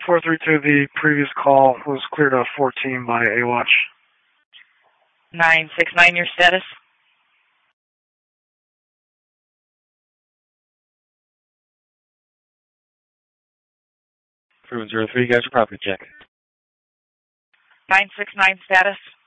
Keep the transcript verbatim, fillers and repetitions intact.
four three two, the previous call was cleared off fourteen by A-Watch. nine six nine, your status? three one zero three, you guys are property check. nine six nine status?